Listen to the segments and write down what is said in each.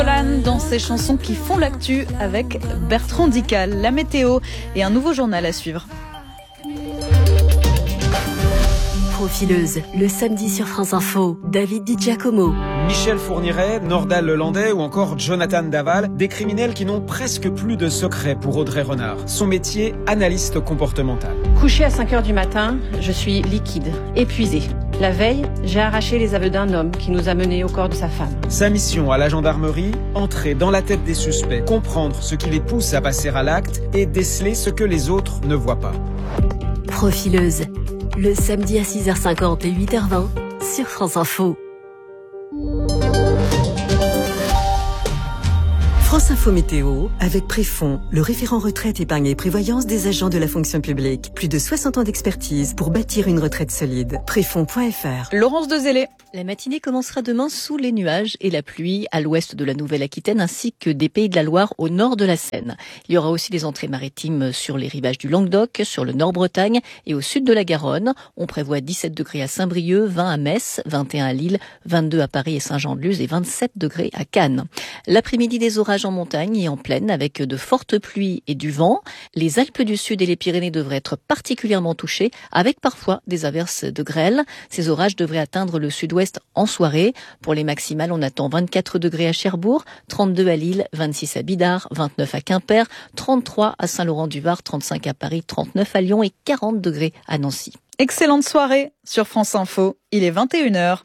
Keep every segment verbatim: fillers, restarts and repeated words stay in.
Dans ces chansons qui font l'actu avec Bertrand Dical, la météo et un nouveau journal à suivre. Profileuse, le samedi sur France Info, David Di Giacomo. Michel Fourniret, Nordal Lelandais ou encore Jonathan Daval, des criminels qui n'ont presque plus de secret pour Audrey Renard. Son métier, analyste comportemental. Couché à cinq heures du matin, je suis liquide, épuisée. La veille, j'ai arraché les aveux d'un homme qui nous a menés au corps de sa femme. Sa mission à la gendarmerie, entrer dans la tête des suspects, comprendre ce qui les pousse à passer à l'acte et déceler ce que les autres ne voient pas. Profileuse, le samedi à six heures cinquante et huit heures vingt sur France Info. France Info Météo, avec Préfond, le référent retraite, épargne et prévoyance des agents de la fonction publique. Plus de soixante ans d'expertise pour bâtir une retraite solide. Préfond point F R. Laurence Dezélé. La matinée commencera demain sous les nuages et la pluie à l'ouest de la Nouvelle-Aquitaine ainsi que des Pays de la Loire au nord de la Seine. Il y aura aussi des entrées maritimes sur les rivages du Languedoc, sur le Nord-Bretagne et au sud de la Garonne. On prévoit dix-sept degrés à Saint-Brieuc, vingt à Metz, vingt et un à Lille, vingt-deux à Paris et Saint-Jean-de-Luz et vingt-sept degrés à Cannes. L'après-midi, des orages en montagne et en plaine avec de fortes pluies et du vent. Les Alpes du Sud et les Pyrénées devraient être particulièrement touchées avec parfois des averses de grêle. Ces orages devraient atteindre le sud-ouest en soirée. Pour les maximales, on attend vingt-quatre degrés à Cherbourg, trente-deux à Lille, vingt-six à Bidart, vingt-neuf à Quimper, trente-trois à Saint-Laurent-du-Var, trente-cinq à Paris, trente-neuf à Lyon et quarante degrés à Nancy. Excellente soirée sur France Info. Il est vingt et une heures.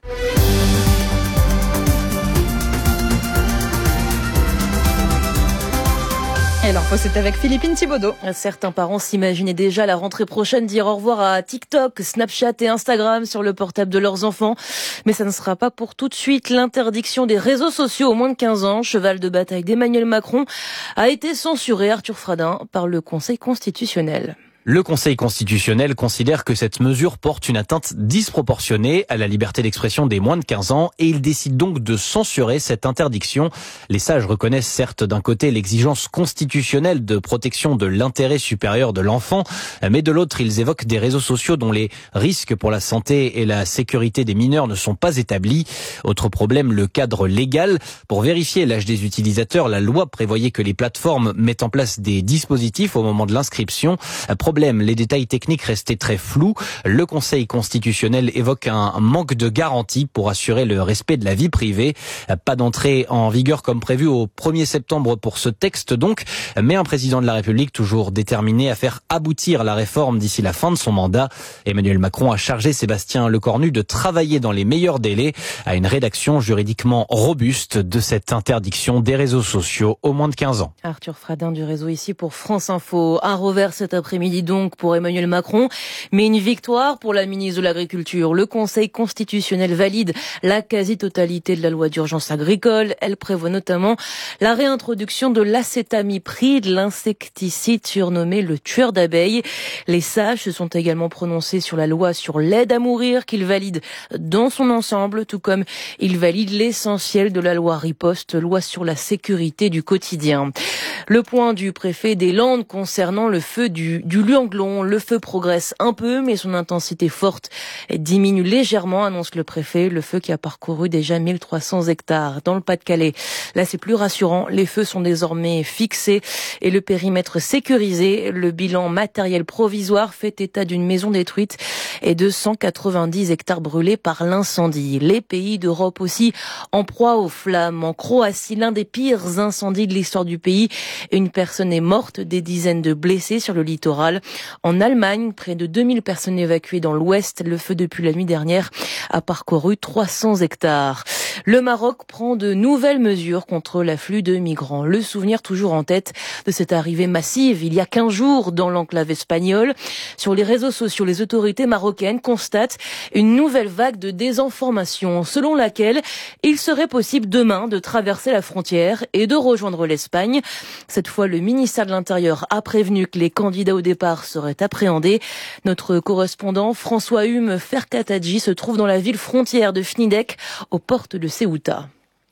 Et l'info, c'est avec Philippine Thibaudot. Certains parents s'imaginaient déjà la rentrée prochaine dire au revoir à TikTok, Snapchat et Instagram sur le portable de leurs enfants. Mais ça ne sera pas pour tout de suite. L'interdiction des réseaux sociaux aux moins de quinze ans, cheval de bataille d'Emmanuel Macron, a été censurée, Arthur Fradin, par le Conseil constitutionnel. Le Conseil constitutionnel considère que cette mesure porte une atteinte disproportionnée à la liberté d'expression des moins de quinze ans et il décide donc de censurer cette interdiction. Les sages reconnaissent certes d'un côté l'exigence constitutionnelle de protection de l'intérêt supérieur de l'enfant, mais de l'autre ils évoquent des réseaux sociaux dont les risques pour la santé et la sécurité des mineurs ne sont pas établis. Autre problème, le cadre légal. Pour vérifier l'âge des utilisateurs, la loi prévoyait que les plateformes mettent en place des dispositifs au moment de l'inscription. Problème, les détails techniques restaient très flous. Le Conseil constitutionnel évoque un manque de garantie pour assurer le respect de la vie privée. Pas d'entrée en vigueur comme prévu au premier septembre pour ce texte donc, mais un président de la République toujours déterminé à faire aboutir la réforme d'ici la fin de son mandat. Emmanuel Macron a chargé Sébastien Lecornu de travailler dans les meilleurs délais à une rédaction juridiquement robuste de cette interdiction des réseaux sociaux aux moins de quinze ans. Arthur Fradin du réseau ici pour France Info. Un revers cet après-midi donc pour Emmanuel Macron, mais une victoire pour la ministre de l'Agriculture. Le Conseil constitutionnel valide la quasi-totalité de la loi d'urgence agricole. Elle prévoit notamment la réintroduction de l'acétamipride, l'insecticide surnommé le tueur d'abeilles. Les sages se sont également prononcés sur la loi sur l'aide à mourir qu'ils valident dans son ensemble, tout comme ils valident l'essentiel de la loi riposte, loi sur la sécurité du quotidien. Le point du préfet des Landes concernant le feu du, du Luanglon. Le feu progresse un peu, mais son intensité forte diminue légèrement, annonce le préfet. Le feu qui a parcouru déjà mille trois cents hectares dans le Pas-de-Calais. Là, c'est plus rassurant. Les feux sont désormais fixés et le périmètre sécurisé. Le bilan matériel provisoire fait état d'une maison détruite et de cent quatre-vingt-dix hectares brûlés par l'incendie. Les pays d'Europe aussi en proie aux flammes. En Croatie, l'un des pires incendies de l'histoire du pays. Une personne est morte, des dizaines de blessés sur le littoral. En Allemagne, près de deux mille personnes évacuées dans l'ouest. Le feu, depuis la nuit dernière, a parcouru trois cents hectares. Le Maroc prend de nouvelles mesures contre l'afflux de migrants. Le souvenir toujours en tête de cette arrivée massive il y a quinze jours dans l'enclave espagnole. Sur les réseaux sociaux, les autorités marocaines constatent une nouvelle vague de désinformation selon laquelle il serait possible demain de traverser la frontière et de rejoindre l'Espagne. Cette fois, le ministère de l'Intérieur a prévenu que les candidats au départ seraient appréhendés. Notre correspondant François Hume Ferkatadji se trouve dans la ville frontière de Fnidek, aux portes de Ceuta.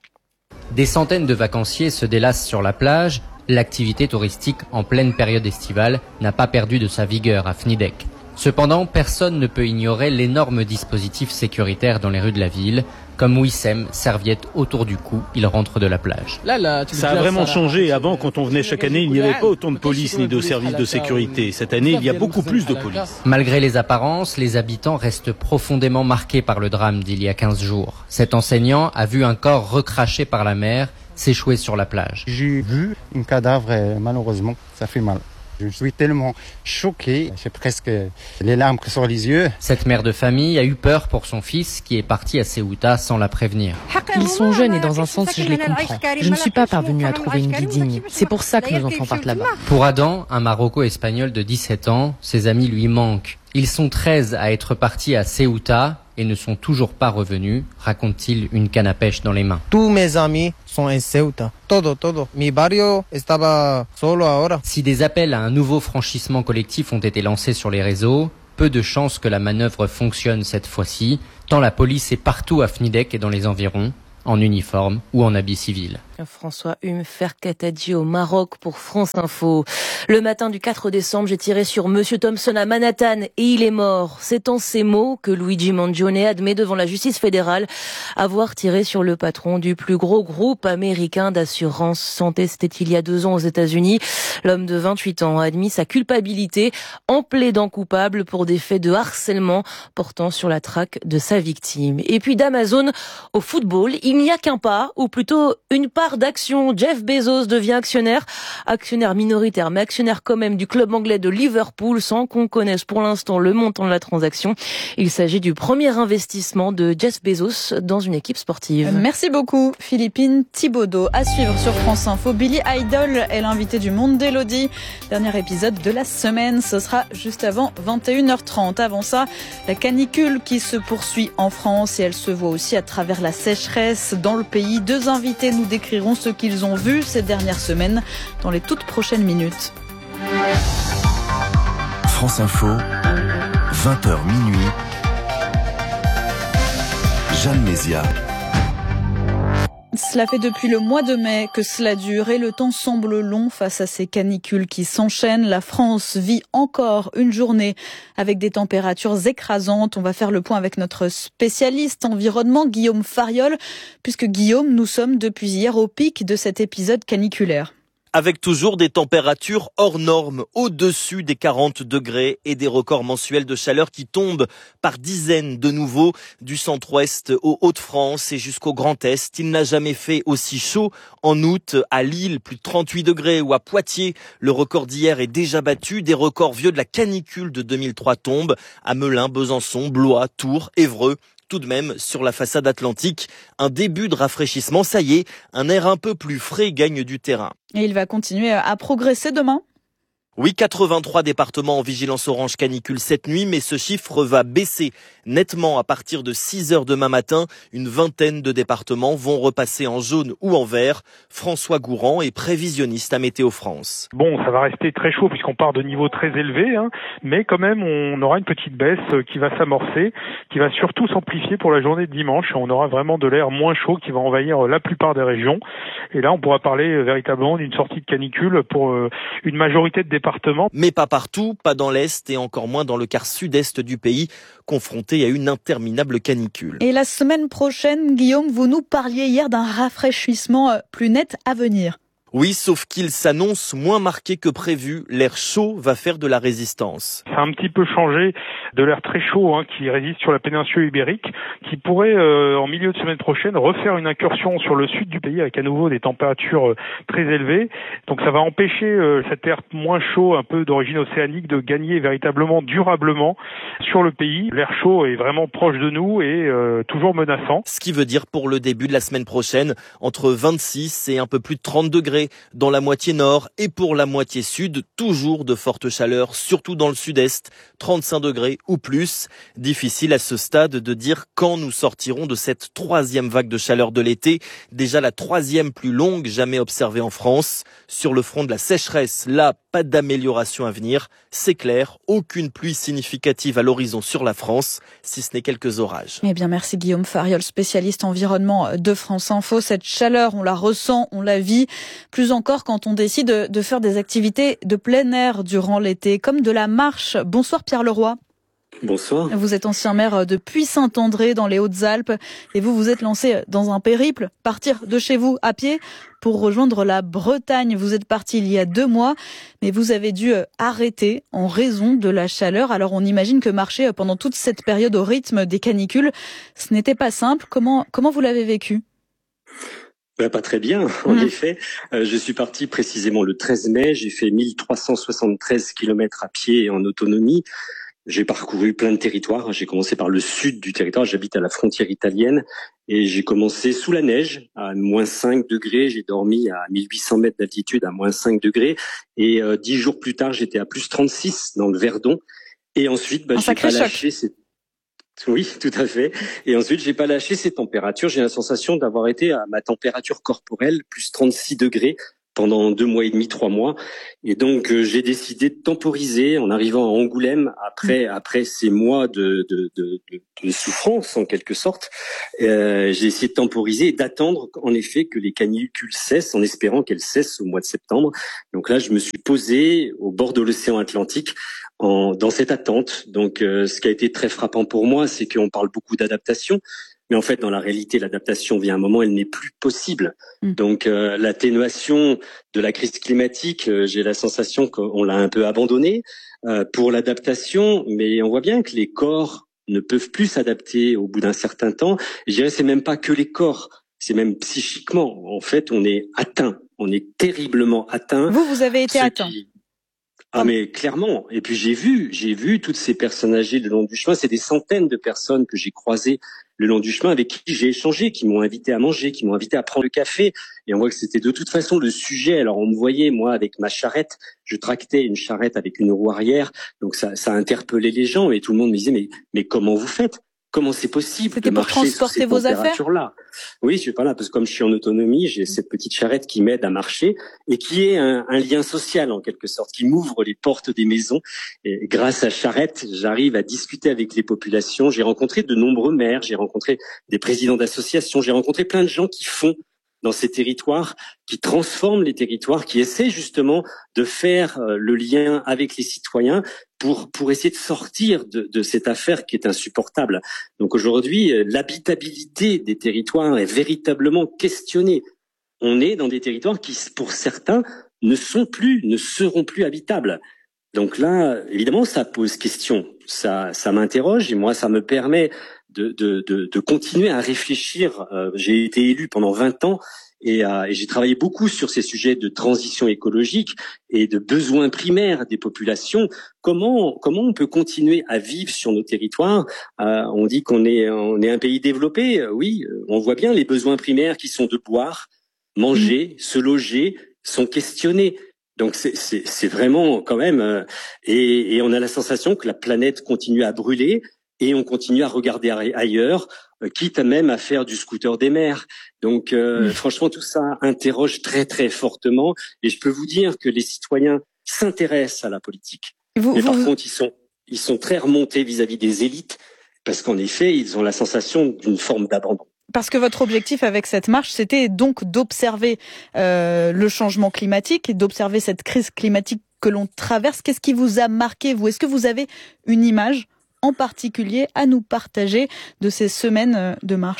Des centaines de vacanciers se délassent sur la plage. L'activité touristique en pleine période estivale n'a pas perdu de sa vigueur à Fnidek. Cependant, personne ne peut ignorer l'énorme dispositif sécuritaire dans les rues de la ville. Comme Wissem, serviette autour du cou, il rentre de la plage. Ça a vraiment changé. Avant, quand on venait chaque année, il n'y avait pas autant de police ni de services de sécurité. Cette année, il y a beaucoup plus de police. Malgré les apparences, les habitants restent profondément marqués par le drame d'il y a quinze jours. Cet enseignant a vu un corps recraché par la mer s'échouer sur la plage. J'ai vu un cadavre et malheureusement, ça fait mal. Je suis tellement choqué, j'ai presque les larmes qui sortent les yeux. Cette mère de famille a eu peur pour son fils qui est parti à Ceuta sans la prévenir. Ils sont jeunes et dans un sens, je les comprends. Je ne suis pas parvenue à trouver une vie digne. C'est pour ça que nos enfants partent là-bas. Pour Adam, un Maroco-espagnol de dix-sept ans, ses amis lui manquent. Ils sont treize à être partis à Ceuta et ne sont toujours pas revenus, raconte-t-il une canne à pêche dans les mains. Tous mes amis sont en Ceuta. Todo, todo. Mi barrio estaba solo ahora. Si des appels à un nouveau franchissement collectif ont été lancés sur les réseaux, peu de chances que la manœuvre fonctionne cette fois-ci, tant la police est partout à Fnidek et dans les environs, en uniforme ou en habit civil. François Hume Ferkatadji au Maroc pour France Info. Le matin du quatre décembre, j'ai tiré sur Monsieur Thompson à Manhattan et il est mort. C'est en ces mots que Luigi Mangione admet devant la justice fédérale avoir tiré sur le patron du plus gros groupe américain d'assurance santé. C'était il y a deux ans aux États-Unis. L'homme de vingt-huit ans a admis sa culpabilité en plaidant coupable pour des faits de harcèlement portant sur la traque de sa victime. Et puis d'Amazon au football, il n'y a qu'un pas, ou plutôt une part d'action. Jeff Bezos devient actionnaire, actionnaire minoritaire, mais actionnaire quand même du club anglais de Liverpool, sans qu'on connaisse pour l'instant le montant de la transaction. Il s'agit du premier investissement de Jeff Bezos dans une équipe sportive. Merci beaucoup, Philippine Thibaudot. À suivre sur France Info, Billy Idol est l'invité du Monde d'Élodie. Dernier épisode de la semaine, ce sera juste avant vingt et une heures trente. Avant ça, la canicule qui se poursuit en France et elle se voit aussi à travers la sécheresse dans le pays. Deux invités nous décriront ce qu'ils ont vu ces dernières semaines dans les toutes prochaines minutes. France Info, vingt heures minuit. Jeanne Mézia. Cela fait depuis le mois de mai que cela dure et le temps semble long face à ces canicules qui s'enchaînent. La France vit encore une journée avec des températures écrasantes. On va faire le point avec notre spécialiste environnement, Guillaume Fariol, puisque Guillaume, nous sommes depuis hier au pic de cet épisode caniculaire. Avec toujours des températures hors normes, au-dessus des quarante degrés et des records mensuels de chaleur qui tombent par dizaines de nouveau du centre-ouest aux Hauts-de-France et jusqu'au Grand Est. Il n'a jamais fait aussi chaud en août à Lille, plus de trente-huit degrés, ou à Poitiers. Le record d'hier est déjà battu. Des records vieux de la canicule de deux mille trois tombent à Melun, Besançon, Blois, Tours, Évreux. Tout de même, sur la façade atlantique, un début de rafraîchissement. Ça y est, un air un peu plus frais gagne du terrain. Et il va continuer à progresser demain ? Oui, quatre-vingt-trois départements en vigilance orange canicule cette nuit, mais ce chiffre va baisser nettement à partir de six heures demain matin. Une vingtaine de départements vont repasser en jaune ou en vert. François Gourand est prévisionniste à Météo France. Bon, ça va rester très chaud puisqu'on part de niveaux très élevés, hein, mais quand même on aura une petite baisse qui va s'amorcer, qui va surtout s'amplifier pour la journée de dimanche. On aura vraiment de l'air moins chaud qui va envahir la plupart des régions. Et là, on pourra parler véritablement d'une sortie de canicule pour une majorité de départements. Mais pas partout, pas dans l'Est et encore moins dans le quart sud-est du pays, confronté à une interminable canicule. Et la semaine prochaine, Guillaume, vous nous parliez hier d'un rafraîchissement plus net à venir. Oui, sauf qu'il s'annonce moins marqué que prévu. L'air chaud va faire de la résistance. Ça a un petit peu changé de l'air très chaud hein, qui résiste sur la péninsule ibérique, qui pourrait, euh, en milieu de semaine prochaine, refaire une incursion sur le sud du pays avec à nouveau des températures euh, très élevées. Donc ça va empêcher euh, cet air moins chaud, un peu d'origine océanique, de gagner véritablement durablement sur le pays. L'air chaud est vraiment proche de nous et euh, toujours menaçant. Ce qui veut dire pour le début de la semaine prochaine, entre vingt-six et un peu plus de trente degrés dans la moitié nord et pour la moitié sud, toujours de fortes chaleurs, surtout dans le sud-est, trente-cinq degrés ou plus. Difficile à ce stade de dire quand nous sortirons de cette troisième vague de chaleur de l'été, déjà la troisième plus longue jamais observée en France. Sur le front de la sécheresse, là, pas d'amélioration à venir. C'est clair, aucune pluie significative à l'horizon sur la France, si ce n'est quelques orages. Eh bien, merci Guillaume Fariol, spécialiste environnement de France Info. Cette chaleur, on la ressent, on la vit. Plus encore quand on décide de faire des activités de plein air durant l'été, comme de la marche. Bonsoir Pierre Leroy. Bonsoir. Vous êtes ancien maire de Puy-Saint-André dans les Hautes-Alpes et vous vous êtes lancé dans un périple, partir de chez vous à pied pour rejoindre la Bretagne. Vous êtes parti il y a deux mois, mais vous avez dû arrêter en raison de la chaleur. Alors on imagine que marcher pendant toute cette période au rythme des canicules, ce n'était pas simple. Comment, comment vous l'avez vécu ? Ben, pas très bien, en mmh. effet. Euh, je suis parti précisément le treize mai. J'ai fait mille trois cent soixante-treize kilomètres à pied en autonomie. J'ai parcouru plein de territoires. J'ai commencé par le sud du territoire. J'habite à la frontière italienne et j'ai commencé sous la neige à moins cinq degrés. J'ai dormi à mille huit cents mètres d'altitude à moins cinq degrés. Et euh, dix jours plus tard, j'étais à plus trente-six dans le Verdon. Et ensuite, bah, j'ai pas lâché ces... Oui, tout à fait. Et ensuite, j'ai pas lâché ces températures. J'ai la sensation d'avoir été à ma température corporelle, plus trente-six degrés, pendant deux mois et demi, trois mois. Et donc, euh, j'ai décidé de temporiser en arrivant à Angoulême après après ces mois de de de, de, de souffrance en quelque sorte. Euh, j'ai essayé de temporiser et d'attendre en effet que les canicules cessent, en espérant qu'elles cessent au mois de septembre. Donc là, je me suis posé au bord de l'océan Atlantique en dans cette attente. Donc, euh, ce qui a été très frappant pour moi, c'est qu'on parle beaucoup d'adaptation. Mais en fait, dans la réalité, l'adaptation vient à un moment, elle n'est plus possible. Mmh. Donc, euh, l'atténuation de la crise climatique, euh, j'ai la sensation qu'on l'a un peu abandonnée euh, pour l'adaptation. Mais on voit bien que les corps ne peuvent plus s'adapter au bout d'un certain temps. Et je dirais, c'est même pas que les corps, c'est même psychiquement. En fait, on est atteint, on est terriblement atteint. Vous, vous avez été atteint. Qui... Ah mais clairement. Et puis j'ai vu, j'ai vu toutes ces personnes âgées le long du chemin. C'est des centaines de personnes que j'ai croisées le long du chemin, avec qui j'ai échangé, qui m'ont invité à manger, qui m'ont invité à prendre le café. Et on voit que c'était de toute façon le sujet. Alors on me voyait, moi, avec ma charrette, je tractais une charrette avec une roue arrière. Donc ça, ça interpellait les gens et tout le monde me disait, mais, mais comment vous faites ? Comment c'est possible de marcher sur ces températures-là ? Oui, je suis pas là parce que comme je suis en autonomie, j'ai cette petite charrette qui m'aide à marcher et qui est un, un lien social en quelque sorte, qui m'ouvre les portes des maisons. Et grâce à charrette, j'arrive à discuter avec les populations. J'ai rencontré de nombreux maires, j'ai rencontré des présidents d'associations, j'ai rencontré plein de gens qui font dans ces territoires, qui transforment les territoires, qui essaient justement de faire le lien avec les citoyens pour pour essayer de sortir de, de cette affaire qui est insupportable. Donc aujourd'hui, l'habitabilité des territoires est véritablement questionnée. On est dans des territoires qui, pour certains, ne sont plus, ne seront plus habitables. Donc là, évidemment, ça pose question. Ça, ça m'interroge et moi, ça me permet de, de, de, de continuer à réfléchir. Euh, j'ai été élu pendant vingt ans et, euh, et j'ai travaillé beaucoup sur ces sujets de transition écologique et de besoins primaires des populations. Comment, comment on peut continuer à vivre sur nos territoires ? euh, On dit qu'on est, on est un pays développé. Oui, on voit bien les besoins primaires qui sont de boire, manger, mmh. se loger, sont questionnés. Donc c'est, c'est, c'est vraiment quand même... Euh, et, et on a la sensation que la planète continue à brûler et on continue à regarder ailleurs, euh, quitte à même à faire du scooter des mers. Donc euh, mmh. franchement, tout ça interroge très très fortement. Et je peux vous dire que les citoyens s'intéressent à la politique. Vous, Mais vous, par vous... contre, ils sont, ils sont très remontés vis-à-vis des élites parce qu'en effet, ils ont la sensation d'une forme d'abandon. Parce que votre objectif avec cette marche, c'était donc d'observer euh, le changement climatique et d'observer cette crise climatique que l'on traverse. Qu'est-ce qui vous a marqué, vous ? Est-ce que vous avez une image en particulier à nous partager de ces semaines de marche ?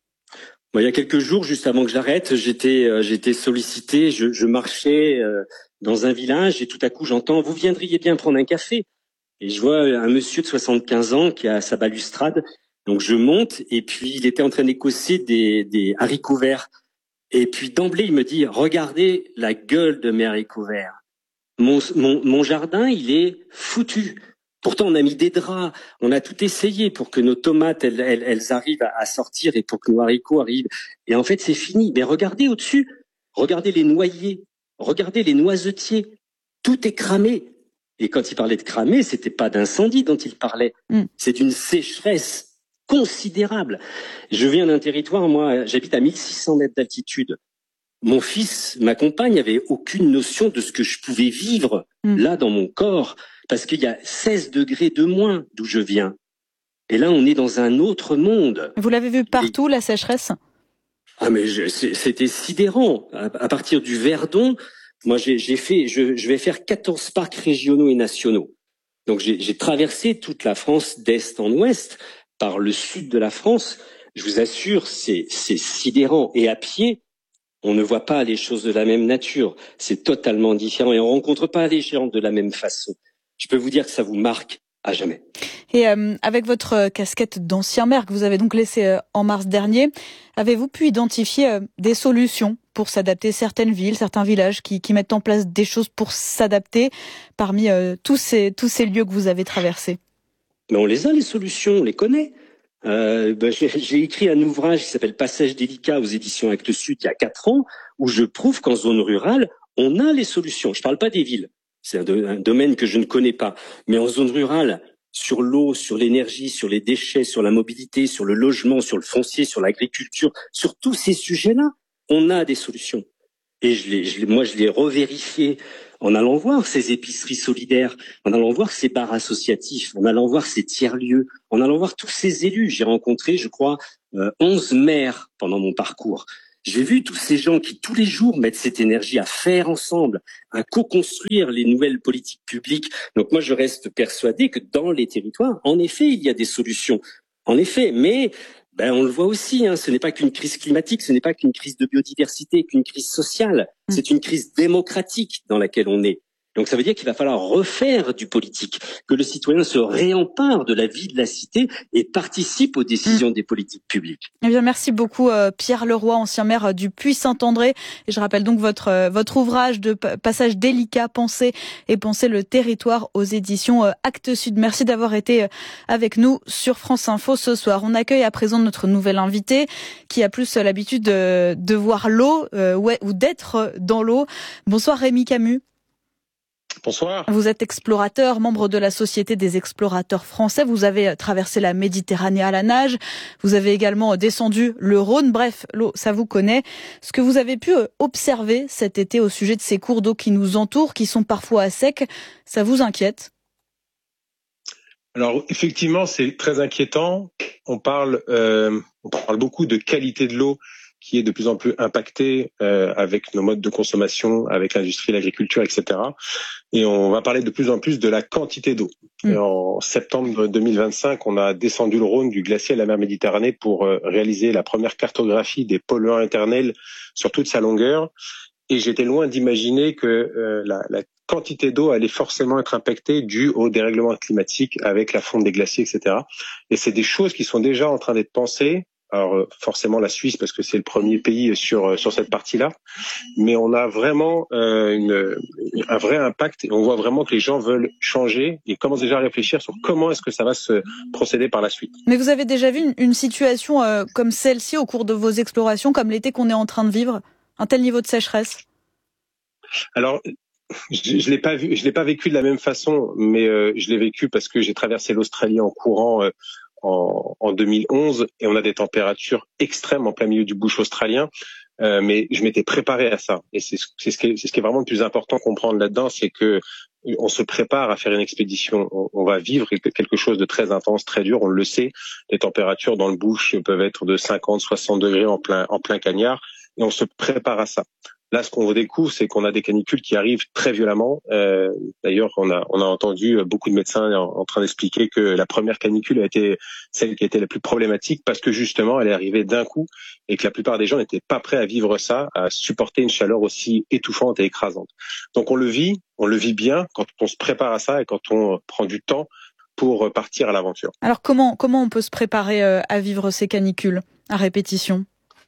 Bon, il y a quelques jours, juste avant que j'arrête, j'étais, euh, j'étais sollicité, je, je marchais euh, dans un village et tout à coup j'entends « Vous viendriez bien prendre un café ?» Et je vois un monsieur de soixante-quinze ans qui a sa balustrade. Donc je monte et puis il était en train d'écosser des, des haricots verts. Et puis d'emblée il me dit « Regardez la gueule de mes haricots verts. Mon, mon, mon jardin, il est foutu. » Pourtant, on a mis des draps, on a tout essayé pour que nos tomates, elles, elles, elles arrivent à, à sortir et pour que nos haricots arrivent. Et en fait, c'est fini. Mais regardez au-dessus, regardez les noyers, regardez les noisetiers. Tout est cramé. Et quand il parlait de cramé, c'était pas d'incendie dont il parlait. Mm. C'est d'une sécheresse considérable. Je viens d'un territoire, moi, j'habite à mille six cents mètres d'altitude. Mon fils, ma compagne, avait aucune notion de ce que je pouvais vivre mm. là dans mon corps. Parce qu'il y a seize degrés de moins d'où je viens. Et là, on est dans un autre monde. Vous l'avez vu partout, Et... la sécheresse ? Ah, mais je, c'était sidérant. À, à partir du Verdon, moi, j'ai, j'ai fait, je, je vais faire quatorze parcs régionaux et nationaux. Donc j'ai, j'ai traversé toute la France d'est en ouest, par le sud de la France. Je vous assure, c'est, c'est sidérant. Et à pied, on ne voit pas les choses de la même nature. C'est totalement différent et on rencontre pas les gens de la même façon. Je peux vous dire que ça vous marque à jamais. Et euh, avec votre casquette d'ancien maire que vous avez donc laissée euh, en mars dernier, avez-vous pu identifier euh, des solutions pour s'adapter, certaines villes, certains villages qui, qui mettent en place des choses pour s'adapter parmi euh, tous ces tous ces lieux que vous avez traversés? Mais on les a, les solutions, on les connaît. Euh, ben j'ai, j'ai écrit un ouvrage qui s'appelle Passage délicat aux éditions Actes Sud il y a quatre ans, où je prouve qu'en zone rurale, on a les solutions. Je parle pas des villes, c'est un, do- un domaine que je ne connais pas, mais en zone rurale, sur l'eau, sur l'énergie, sur les déchets, sur la mobilité, sur le logement, sur le foncier, sur l'agriculture, sur tous ces sujets-là, on a des solutions. Et je l'ai, je l'ai, moi, je l'ai revérifié en allant voir ces épiceries solidaires, en allant voir ces bars associatifs, en allant voir ces tiers-lieux, en allant voir tous ces élus. J'ai rencontré, je crois, euh, onze maires pendant mon parcours. J'ai vu tous ces gens qui, tous les jours, mettent cette énergie à faire ensemble, à co-construire les nouvelles politiques publiques. Donc moi, je reste persuadé que dans les territoires, en effet, il y a des solutions. En effet, mais... Ben, on le voit aussi, hein, ce n'est pas qu'une crise climatique, ce n'est pas qu'une crise de biodiversité, qu'une crise sociale. C'est une crise démocratique dans laquelle on est. Donc ça veut dire qu'il va falloir refaire du politique, que le citoyen se réempare de la vie de la cité et participe aux décisions mmh. des politiques publiques. Eh bien, merci beaucoup euh, Pierre Leroy, ancien maire du Puy-Saint-André. Et je rappelle donc votre euh, votre ouvrage de p- Passage délicat, penser et penser le territoire aux éditions euh, Actes Sud. Merci d'avoir été euh, avec nous sur France Info ce soir. On accueille à présent notre nouvel invité qui a plus euh, l'habitude de, de voir l'eau euh, ouais, ou d'être dans l'eau. Bonsoir Rémi Camus. Bonsoir. Vous êtes explorateur, membre de la Société des explorateurs français. Vous avez traversé la Méditerranée à la nage. Vous avez également descendu le Rhône. Bref, l'eau, ça vous connaît. Ce que vous avez pu observer cet été au sujet de ces cours d'eau qui nous entourent, qui sont parfois à sec, ça vous inquiète? Alors effectivement, c'est très inquiétant. On parle, euh, on parle beaucoup de qualité de l'eau qui est de plus en plus impactée euh, avec nos modes de consommation, avec l'industrie, l'agriculture, et cetera. Et on va parler de plus en plus de la quantité d'eau. Mmh. Et en septembre deux mille vingt-cinq, on a descendu le Rhône du glacier à la mer Méditerranée pour euh, réaliser la première cartographie des polluants éternels sur toute sa longueur. Et j'étais loin d'imaginer que euh, la, la quantité d'eau allait forcément être impactée due au dérèglement climatique avec la fonte des glaciers, et cetera. Et c'est des choses qui sont déjà en train d'être pensées. Alors forcément la Suisse parce que c'est le premier pays sur sur cette partie-là, mais on a vraiment euh, une, un vrai impact et on voit vraiment que les gens veulent changer et commencent déjà à réfléchir sur comment est-ce que ça va se procéder par la suite. Mais vous avez déjà vu une, une situation euh, comme celle-ci au cours de vos explorations, comme l'été qu'on est en train de vivre, un tel niveau de sécheresse? Alors je, je l'ai pas vu, je l'ai pas vécu de la même façon, mais euh, je l'ai vécu parce que j'ai traversé l'Australie en courant. Euh, En, en deux mille onze et on a des températures extrêmes en plein milieu du bush australien, euh, mais je m'étais préparé à ça et c'est, c'est, ce qui est, c'est ce qui est vraiment le plus important à comprendre là-dedans, c'est que on se prépare à faire une expédition, on, on va vivre quelque chose de très intense, très dur, on le sait, les températures dans le bush peuvent être de cinquante, soixante degrés en plein, en plein cagnard et on se prépare à ça. Là, ce qu'on découvre, c'est qu'on a des canicules qui arrivent très violemment. Euh, d'ailleurs, on a, on a entendu beaucoup de médecins en, en train d'expliquer que la première canicule a été celle qui était la plus problématique parce que justement, elle est arrivée d'un coup et que la plupart des gens n'étaient pas prêts à vivre ça, à supporter une chaleur aussi étouffante et écrasante. Donc, on le vit, on le vit bien quand on se prépare à ça et quand on prend du temps pour partir à l'aventure. Alors, comment, comment on peut se préparer à vivre ces canicules à répétition ?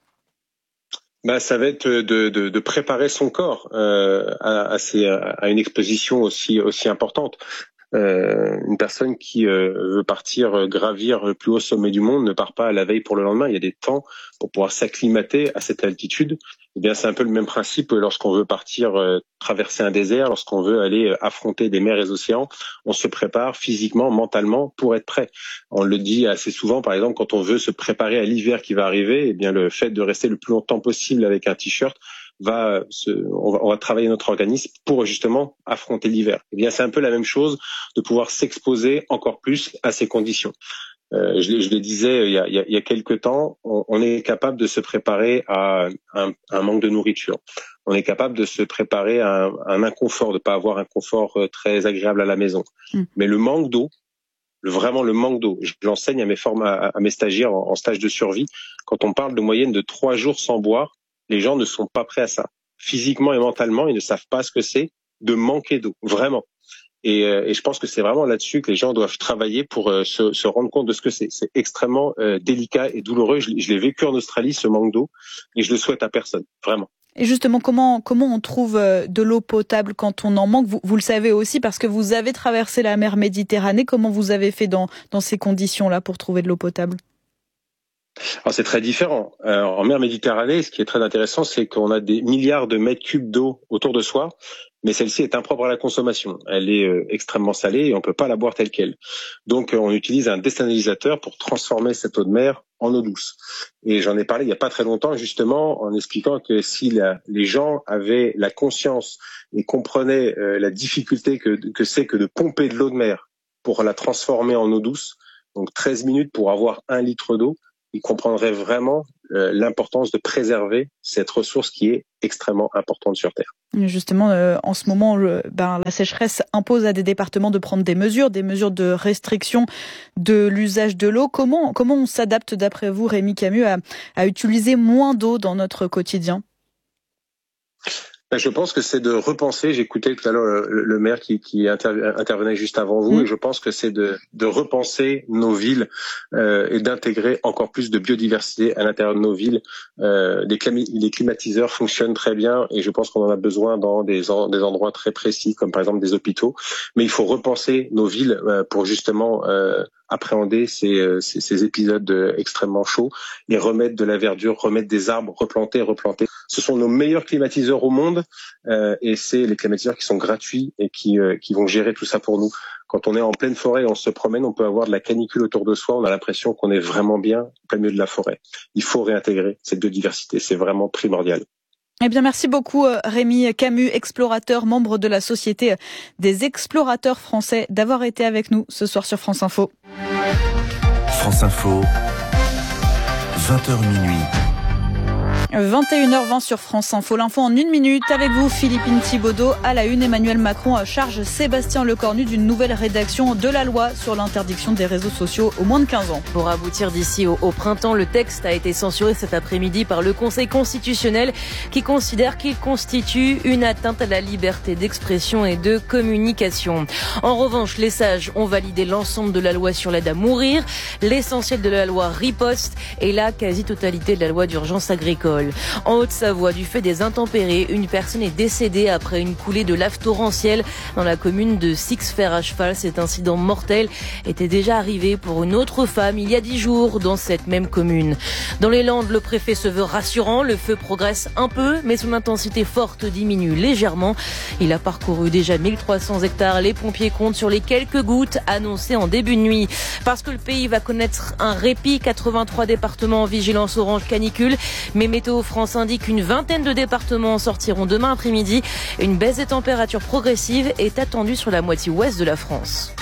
Bah, ça va être de, de, de préparer son corps euh, à, à, ces, à une exposition aussi, aussi importante. Euh, une personne qui euh, veut partir gravir le plus haut sommet du monde ne part pas à la veille pour le lendemain. Il y a des temps pour pouvoir s'acclimater à cette altitude. Eh bien, c'est un peu le même principe lorsqu'on veut partir euh, traverser un désert, lorsqu'on veut aller affronter des mers et des océans. On se prépare physiquement, mentalement pour être prêt. On le dit assez souvent, par exemple, quand on veut se préparer à l'hiver qui va arriver, eh bien, le fait de rester le plus longtemps possible avec un t-shirt va se, on va, on va travailler notre organisme pour justement affronter l'hiver. Eh bien, c'est un peu la même chose de pouvoir s'exposer encore plus à ces conditions. Euh, je, je le disais il y a, il y a quelques temps, on, on est capable de se préparer à un, un manque de nourriture. on est capable de se préparer à un, un inconfort, de pas avoir un confort très agréable à la maison. Mmh. Mais le manque d'eau, le, vraiment le manque d'eau, je l'enseigne à mes formes, à, à mes stagiaires en, en stage de survie. Quand on parle de moyenne de trois jours sans boire, les gens ne sont pas prêts à ça. Physiquement et mentalement, ils ne savent pas ce que c'est de manquer d'eau, vraiment. Et, euh, et je pense que c'est vraiment là-dessus que les gens doivent travailler pour euh, se, se rendre compte de ce que c'est. C'est extrêmement euh, délicat et douloureux. Je, je l'ai vécu en Australie, ce manque d'eau, et je le souhaite à personne, vraiment. Et justement, comment comment on trouve de l'eau potable quand on en manque? Vous, vous le savez aussi parce que vous avez traversé la mer Méditerranée. Comment vous avez fait dans dans ces conditions-là pour trouver de l'eau potable? Alors c'est très différent. Euh, en mer Méditerranée, ce qui est très intéressant, c'est qu'on a des milliards de mètres cubes d'eau autour de soi, mais celle-ci est impropre à la consommation. Elle est euh, extrêmement salée et on peut pas la boire telle qu'elle. Donc euh, on utilise un désalinisateur pour transformer cette eau de mer en eau douce. Et j'en ai parlé il y a pas très longtemps justement en expliquant que si la, les gens avaient la conscience et comprenaient euh, la difficulté que, que c'est que de pomper de l'eau de mer pour la transformer en eau douce, donc treize minutes pour avoir un litre d'eau, ils comprendraient vraiment euh, l'importance de préserver cette ressource qui est extrêmement importante sur Terre. Justement, euh, en ce moment, le, ben, la sécheresse impose à des départements de prendre des mesures, des mesures de restriction de l'usage de l'eau. Comment, comment on s'adapte, d'après vous, Rémi Camus, à, à utiliser moins d'eau dans notre quotidien ? Je pense que c'est de repenser, j'écoutais tout à l'heure le, le maire qui, qui intervenait juste avant vous, mmh. et je pense que c'est de, de repenser nos villes euh, et d'intégrer encore plus de biodiversité à l'intérieur de nos villes. Euh, les, climi- les climatiseurs fonctionnent très bien et je pense qu'on en a besoin dans des, en, des endroits très précis, comme par exemple des hôpitaux. Mais il faut repenser nos villes euh, pour justement euh, appréhender ces, ces, ces épisodes euh, extrêmement chauds et remettre de la verdure, remettre des arbres, replanter, replanter. Ce sont nos meilleurs climatiseurs au monde euh, et c'est les climatiseurs qui sont gratuits et qui, euh, qui vont gérer tout ça pour nous. Quand on est en pleine forêt, on se promène, on peut avoir de la canicule autour de soi, on a l'impression qu'on est vraiment bien au plein milieu de la forêt. Il faut réintégrer cette biodiversité, c'est vraiment primordial. Eh bien, merci beaucoup Rémi Camus, explorateur, membre de la Société des explorateurs français, d'avoir été avec nous ce soir sur France Info. France Info, vingt heures minuit. vingt et une heures vingt sur France Info. L'info en une minute avec vous, Philippine Thibaudeau. À la une, Emmanuel Macron charge Sébastien Lecornu d'une nouvelle rédaction de la loi sur l'interdiction des réseaux sociaux aux moins de quinze ans. Pour aboutir d'ici au, au printemps, le texte a été censuré cet après-midi par le Conseil constitutionnel qui considère qu'il constitue une atteinte à la liberté d'expression et de communication. En revanche, les sages ont validé l'ensemble de la loi sur l'aide à mourir, l'essentiel de la loi riposte et la quasi-totalité de la loi d'urgence agricole. En Haute-Savoie, du fait des intempéries, une personne est décédée après une coulée de lave torrentielle dans la commune de Six-Fer à Cheval. Cet incident mortel était déjà arrivé pour une autre femme il y a dix jours dans cette même commune. Dans les Landes, le préfet se veut rassurant. Le feu progresse un peu, mais son intensité forte diminue légèrement. Il a parcouru déjà mille trois cents hectares. Les pompiers comptent sur les quelques gouttes annoncées en début de nuit. Parce que le pays va connaître un répit, quatre-vingt-trois départements en vigilance orange canicule, mais Météo France indique qu'une vingtaine de départements en sortiront demain après-midi. Une baisse des températures progressive est attendue sur la moitié ouest de la France.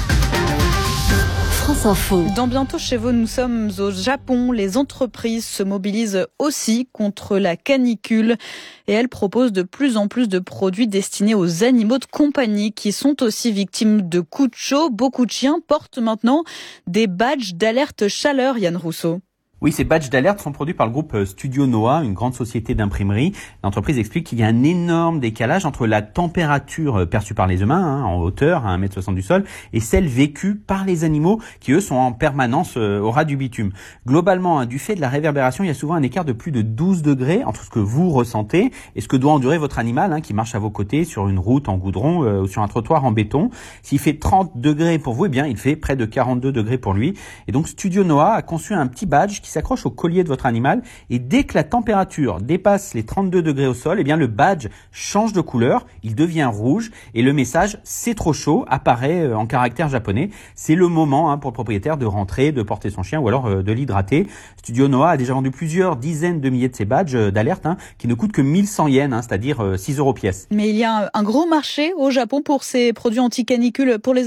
France Info. Dans Bientôt chez vous, nous sommes au Japon. Les entreprises se mobilisent aussi contre la canicule et elles proposent de plus en plus de produits destinés aux animaux de compagnie qui sont aussi victimes de coups de chaud. Beaucoup de chiens portent maintenant des badges d'alerte chaleur, Yann Rousseau. Oui, ces badges d'alerte sont produits par le groupe Studio Noah, une grande société d'imprimerie. L'entreprise explique qu'il y a un énorme décalage entre la température perçue par les humains, hein, en hauteur, à un mètre soixante du sol, et celle vécue par les animaux qui, eux, sont en permanence euh, au ras du bitume. Globalement, hein, du fait de la réverbération, il y a souvent un écart de plus de douze degrés entre ce que vous ressentez et ce que doit endurer votre animal, hein, qui marche à vos côtés sur une route en goudron euh, ou sur un trottoir en béton. S'il fait trente degrés pour vous, eh bien, il fait près de quarante-deux degrés pour lui. Et donc, Studio Noah a conçu un petit badge qui s'accroche au collier de votre animal et dès que la température dépasse les trente-deux degrés au sol, eh bien le badge change de couleur, il devient rouge et le message « c'est trop chaud » apparaît en caractère japonais. C'est le moment hein, pour le propriétaire de rentrer, de porter son chien ou alors euh, de l'hydrater. Studio Noah a déjà vendu plusieurs dizaines de milliers de ces badges euh, d'alerte hein, qui ne coûtent que mille cent yens, hein, c'est-à-dire euh, six euros pièce. Mais il y a un gros marché au Japon pour ces produits anti-canicule pour les animaux ?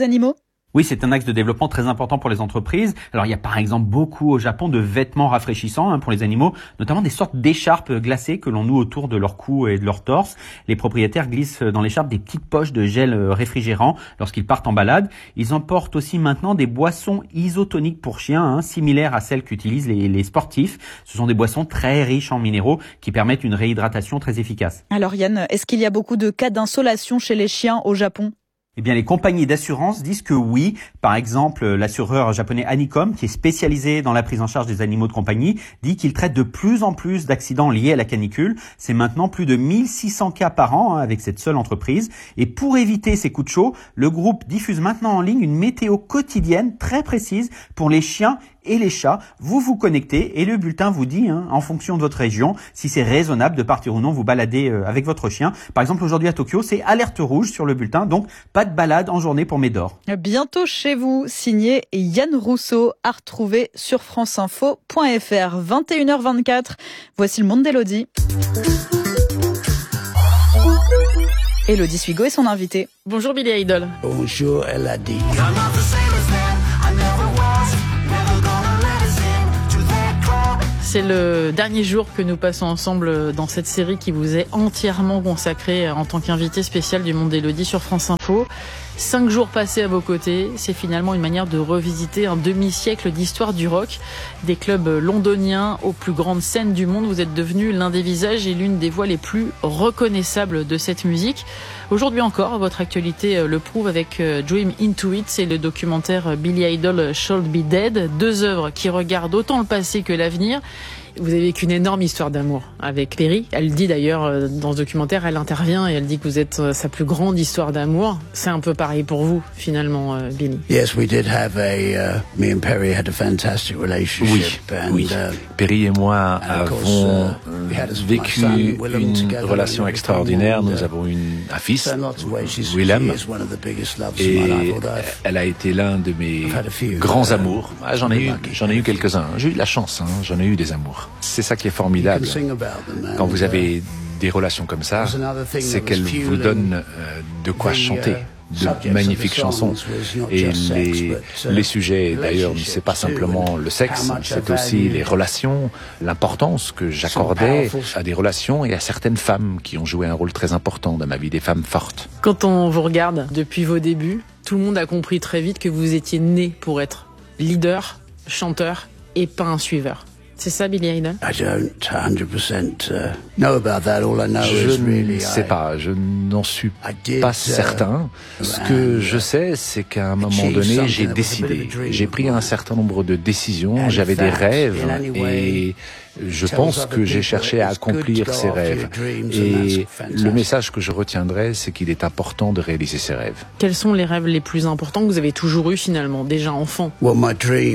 Oui, c'est un axe de développement très important pour les entreprises. Alors, il y a par exemple beaucoup au Japon de vêtements rafraîchissants hein, pour les animaux, notamment des sortes d'écharpes glacées que l'on noue autour de leur cou et de leur torse. Les propriétaires glissent dans l'écharpe des petites poches de gel réfrigérant lorsqu'ils partent en balade. Ils emportent aussi maintenant des boissons isotoniques pour chiens, hein, similaires à celles qu'utilisent les, les sportifs. Ce sont des boissons très riches en minéraux qui permettent une réhydratation très efficace. Alors Yann, est-ce qu'il y a beaucoup de cas d'insolation chez les chiens au Japon ? Eh bien, les compagnies d'assurance disent que oui. Par exemple, l'assureur japonais Anicom, qui est spécialisé dans la prise en charge des animaux de compagnie, dit qu'il traite de plus en plus d'accidents liés à la canicule. C'est maintenant plus de mille six cents cas par an hein, avec cette seule entreprise. Et pour éviter ces coups de chaud, le groupe diffuse maintenant en ligne une météo quotidienne très précise pour les chiens et les chats. Vous vous connectez et le bulletin vous dit, hein, en fonction de votre région, si c'est raisonnable de partir ou non vous balader euh, avec votre chien. Par exemple, aujourd'hui à Tokyo, c'est alerte rouge sur le bulletin, donc pas de balade en journée pour Médor. Bientôt chez vous, signé Yann Rousseau, à retrouver sur franceinfo point f r. vingt et une heures vingt-quatre, voici le monde d'Élodie. Élodie Suigo est son invitée. Bonjour Billy Idol. Bonjour Elodie. C'est le dernier jour que nous passons ensemble dans cette série qui vous est entièrement consacrée en tant qu'invité spécial du Monde d'Élodie sur France Info. Cinq jours passés à vos côtés, c'est finalement une manière de revisiter un demi-siècle d'histoire du rock. Des clubs londoniens aux plus grandes scènes du monde, vous êtes devenu l'un des visages et l'une des voix les plus reconnaissables de cette musique. Aujourd'hui encore, votre actualité le prouve avec Dream Into It, c'est le documentaire Billy Idol Should Be Dead, deux œuvres qui regardent autant le passé que l'avenir. Vous avez vécu une énorme histoire d'amour avec Perry. Elle dit d'ailleurs dans ce documentaire, elle intervient et elle dit que vous êtes sa plus grande histoire d'amour. C'est un peu pareil pour vous finalement, Billy. Yes, we did have a. Uh, me and Perry had a fantastic relationship. Oui, and, oui. Uh, Perry et moi avons vécu une relation extraordinaire. Nous avons une, un fils, Willem, et elle a été l'un de mes grands amours. Ah, j'en ai eu, j'en ai eu quelques-uns. J'ai eu de la chance, hein, j'en ai eu des amours. C'est ça qui est formidable. Quand vous avez des relations comme ça, c'est qu'elles vous donnent euh, de quoi chanter, de magnifiques chansons. Et les, les sujets, d'ailleurs, c'est pas simplement le sexe, c'est aussi les relations, l'importance que j'accordais à des relations et à certaines femmes qui ont joué un rôle très important dans ma vie, des femmes fortes. Quand on vous regarde depuis vos débuts, tout le monde a compris très vite que vous étiez né pour être leader, chanteur et pas un suiveur. C'est ça, Billy Idol? Je ne sais pas, je n'en suis pas certain. Ce que je sais, c'est qu'à un moment donné, j'ai décidé. J'ai pris un certain nombre de décisions, j'avais des rêves et je pense que j'ai cherché à accomplir ces rêves. Et le message que je retiendrai, c'est qu'il est important de réaliser ses rêves. Quels sont les rêves les plus importants que vous avez toujours eus finalement, déjà enfant? Encore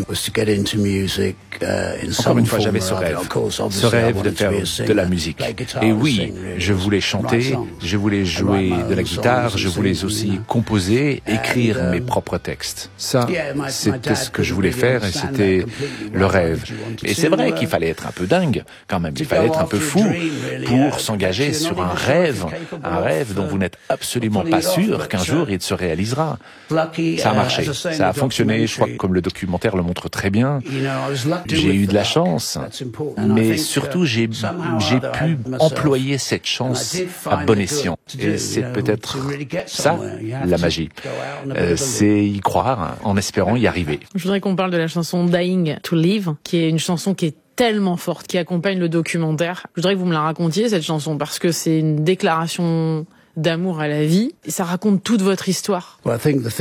une fois, j'avais ce rêve, ce rêve de faire de la musique. Et oui, je voulais chanter, je voulais jouer de la guitare, je voulais aussi composer, écrire mes propres textes. Ça, c'était ce que je voulais faire et c'était le rêve. Et c'est vrai qu'il fallait être un peu dingue quand même, il fallait être un peu fou pour s'engager sur un rêve, un rêve dont vous n'êtes absolument pas sûr qu'un jour il se réalisera. Ça a marché, ça a fonctionné, je crois que comme le documentaire le montre très bien, j'ai eu de la chance, mais surtout j'ai, j'ai pu employer cette chance à bon escient. Et c'est peut-être ça, la magie. Euh, c'est y croire en espérant y arriver. Je voudrais qu'on parle de la chanson Dying to Live, qui est une chanson qui est tellement forte, qui accompagne le documentaire. Je voudrais que vous me la racontiez, cette chanson, parce que c'est une déclaration d'amour à la vie. Et ça raconte toute votre histoire. Vous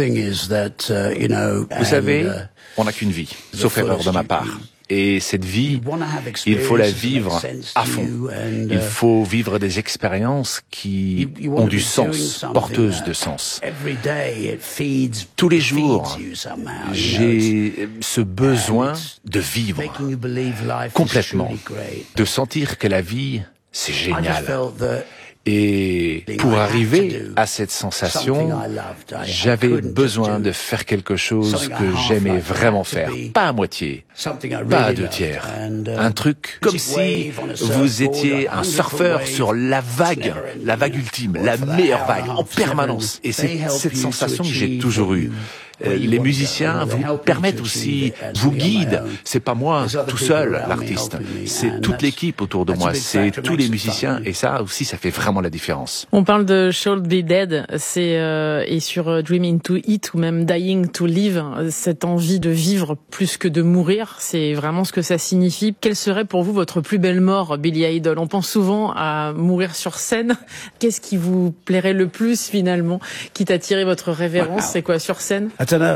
savez, on n'a qu'une vie, sauf erreur de ma part. Et cette vie, il faut la vivre à fond. Il faut vivre des expériences qui ont du sens, porteuses de sens. Tous les jours, j'ai ce besoin de vivre complètement, de sentir que la vie, c'est génial. Et pour arriver à cette sensation, j'avais besoin de faire quelque chose que j'aimais vraiment faire. Pas à moitié, pas à deux tiers. Un truc comme si vous étiez un surfeur sur la vague, la vague ultime, la meilleure vague, en permanence. Et c'est cette sensation que j'ai toujours eue. Euh, les musiciens vous permettent aussi, vous guident. C'est pas moi tout seul, l'artiste. C'est toute l'équipe autour de moi. C'est tous les musiciens. Et ça aussi, ça fait vraiment la différence. On parle de Should Be Dead. C'est, euh, et sur Dreaming to Eat ou même Dying to Live, cette envie de vivre plus que de mourir. C'est vraiment ce que ça signifie. Quelle serait pour vous votre plus belle mort, Billy Idol? On pense souvent à mourir sur scène. Qu'est-ce qui vous plairait le plus finalement, qui t'attirait votre révérence? C'est quoi sur scène?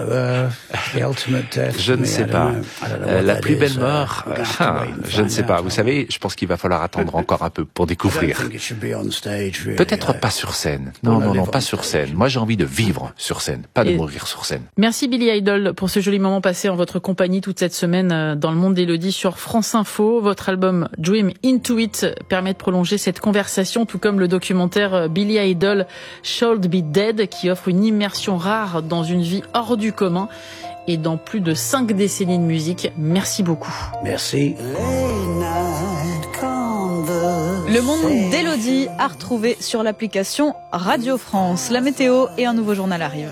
Je ne sais pas. Euh, la plus belle mort, euh, ah, je ne sais pas. Vous savez, je pense qu'il va falloir attendre encore un peu pour découvrir. Peut-être pas sur scène. Non, non, non, pas sur scène. Moi, j'ai envie de vivre sur scène, pas de Et... mourir sur scène. Merci Billy Idol pour ce joli moment passé en votre compagnie toute cette semaine dans le monde d'Élodie sur France Info. Votre album Dream Into It permet de prolonger cette conversation, tout comme le documentaire Billy Idol Should Be Dead, qui offre une immersion rare dans une vie hors du commun et dans plus de cinq décennies de musique. Merci beaucoup. Merci. Le monde d'Élodie à retrouver sur l'application Radio France. La météo et un nouveau journal arrivent.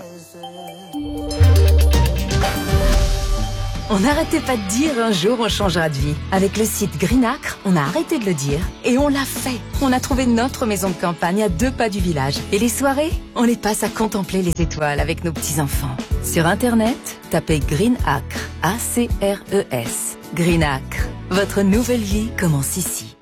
On n'arrêtait pas de dire un jour on changera de vie. Avec le site Greenacre, on a arrêté de le dire et on l'a fait. On a trouvé notre maison de campagne à deux pas du village. Et les soirées, on les passe à contempler les étoiles avec nos petits-enfants. Sur Internet, tapez Greenacre, A C R E S. Greenacre, votre nouvelle vie commence ici.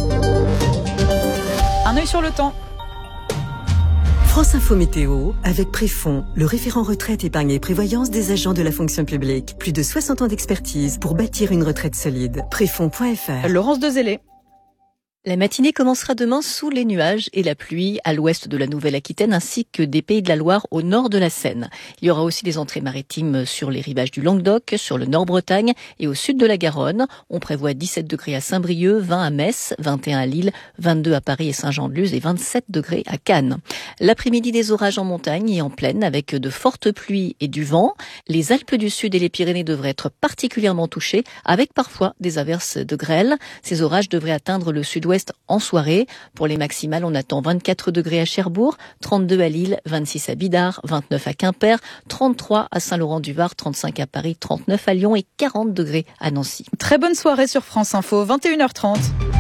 Un œil sur le temps. France Info Météo, avec Préfond, le référent retraite, épargne et prévoyance des agents de la fonction publique. Plus de soixante ans d'expertise pour bâtir une retraite solide. Préfond point F R. Laurence Dezellé. La matinée commencera demain sous les nuages et la pluie à l'ouest de la Nouvelle-Aquitaine ainsi que des Pays de la Loire au nord de la Seine. Il y aura aussi des entrées maritimes sur les rivages du Languedoc, sur le Nord-Bretagne et au sud de la Garonne. On prévoit dix-sept degrés à Saint-Brieuc, vingt à Metz, vingt et un à Lille, vingt-deux à Paris et Saint-Jean-de-Luz et vingt-sept degrés à Cannes. L'après-midi, des orages en montagne et en plaine avec de fortes pluies et du vent. Les Alpes du Sud et les Pyrénées devraient être particulièrement touchées avec parfois des averses de grêle. Ces orages devraient atteindre le sud-ouest en soirée. Pour les maximales, on attend vingt-quatre degrés à Cherbourg, trente-deux à Lille, vingt-six à Bidart, vingt-neuf à Quimper, trente-trois à Saint-Laurent-du-Var, trente-cinq à Paris, trente-neuf à Lyon et quarante degrés à Nancy. Très bonne soirée sur France Info, vingt et une heures trente.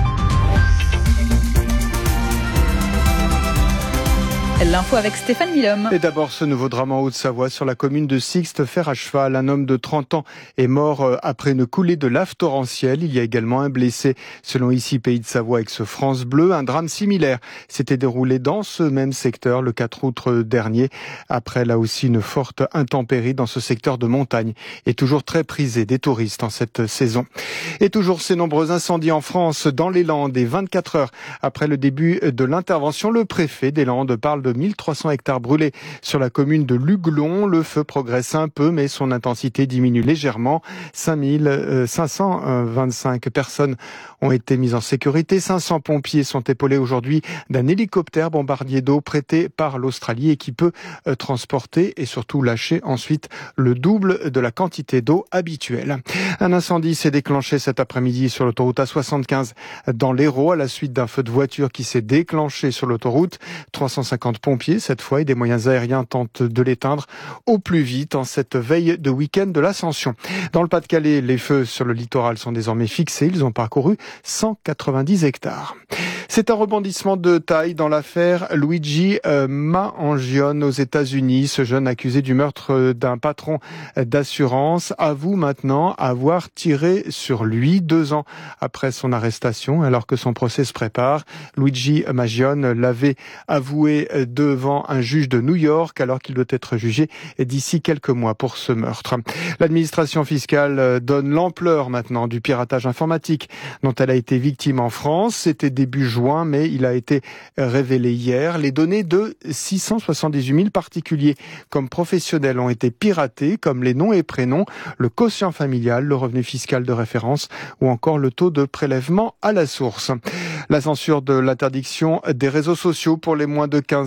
L'info avec Stéphane Milhomme. Et d'abord, ce nouveau drame en Haute-Savoie sur la commune de Sixte, fer à cheval. Un homme de trente ans est mort après une coulée de lave torrentielle. Il y a également un blessé. Selon ici Pays de Savoie avec ce France Bleu, un drame similaire s'était déroulé dans ce même secteur le quatre août dernier. Après, là aussi, une forte intempérie dans ce secteur de montagne est toujours très prisé des touristes en cette saison. Et toujours ces nombreux incendies en France, dans les Landes. Et vingt-quatre heures après le début de l'intervention, le préfet des Landes parle de mille trois cents hectares brûlés sur la commune de Luglon. Le feu progresse un peu, mais son intensité diminue légèrement. cinq mille cinq cent vingt-cinq personnes ont été mises en sécurité. cinq cents pompiers sont épaulés aujourd'hui d'un hélicoptère bombardier d'eau prêté par l'Australie et qui peut transporter et surtout lâcher ensuite le double de la quantité d'eau habituelle. Un incendie s'est déclenché cet après-midi sur l'autoroute A soixante-quinze dans l'Hérault à la suite d'un feu de voiture qui s'est déclenché sur l'autoroute. trois cent cinquante pompiers cette fois et des moyens aériens tentent de l'éteindre au plus vite en cette veille de week-end de l'Ascension. Dans le Pas-de-Calais, les feux sur le littoral sont désormais fixés. Ils ont parcouru cent quatre-vingt-dix hectares. C'est un rebondissement de taille dans l'affaire Luigi euh, Mangione aux États-Unis. Ce jeune accusé du meurtre d'un patron d'assurance avoue maintenant avoir tiré sur lui deux ans après son arrestation, alors que son procès se prépare. Luigi Mangione l'avait avoué devant un juge de New York alors qu'il doit être jugé d'ici quelques mois pour ce meurtre. L'administration fiscale donne l'ampleur maintenant du piratage informatique dont elle a été victime en France. C'était début juin, mais il a été révélé hier. Les données de six cent soixante-dix-huit mille particuliers comme professionnels ont été piratées, comme les noms et prénoms, le quotient familial, le revenu fiscal de référence ou encore le taux de prélèvement à la source. La censure de l'interdiction des réseaux sociaux pour les moins de quinze ans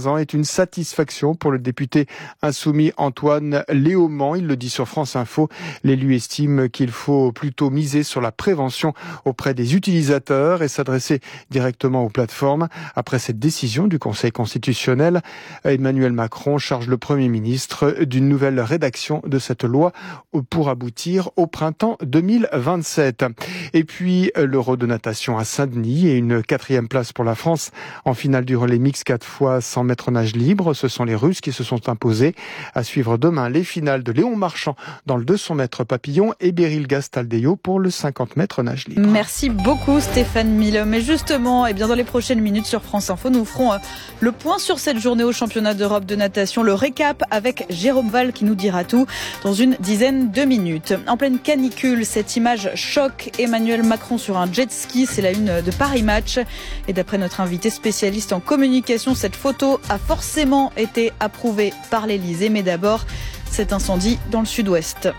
ans est une satisfaction pour le député insoumis Antoine Léaumont. Il le dit sur France Info. L'élu estime qu'il faut plutôt miser sur la prévention auprès des utilisateurs et s'adresser directement aux plateformes. Après cette décision du Conseil constitutionnel, Emmanuel Macron charge le Premier ministre d'une nouvelle rédaction de cette loi pour aboutir au printemps deux mille vingt-sept. Et puis l'Euro de natation à Saint-Denis et une quatrième place pour la France en finale du relais mix quatre fois cent mètres nage libre. Ce sont les Russes qui se sont imposés. À suivre demain les finales de Léon Marchand dans le deux cents mètres papillon et Beryl Gastaldeyo pour le cinquante mètres nage libre. Merci beaucoup Stéphane Milhomme. Et justement, eh bien dans les prochaines minutes sur France Info, nous ferons le point sur cette journée au championnat d'Europe de natation, le récap avec Jérôme Val qui nous dira tout dans une dizaine de minutes. En pleine canicule, cette image choque Emmanuel Macron sur un jet ski, c'est la une de Paris Match. Et d'après notre invité spécialiste en communication, cette photo a forcément été approuvée par l'Elysée. Mais d'abord, cet incendie dans le sud-ouest.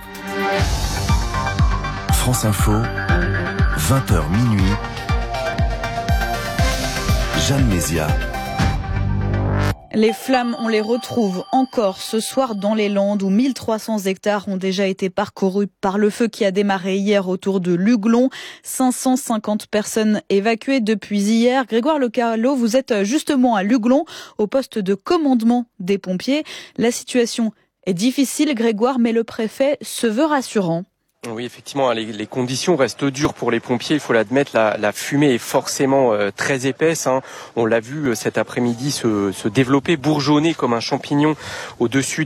France Info, vingt heures minuit. Jeanne Mézia. Les flammes, on les retrouve encore ce soir dans les Landes où mille trois cents hectares ont déjà été parcourus par le feu qui a démarré hier autour de Luglon. cinq cent cinquante personnes évacuées depuis hier. Grégoire Lecalot, vous êtes justement à Luglon, au poste de commandement des pompiers. La situation est difficile, Grégoire, mais le préfet se veut rassurant. Oui, effectivement, les, les conditions restent dures pour les pompiers. Il faut l'admettre, la, la fumée est forcément euh, très épaisse. Hein. On l'a vu euh, cet après-midi se, se développer, bourgeonner comme un champignon au-dessus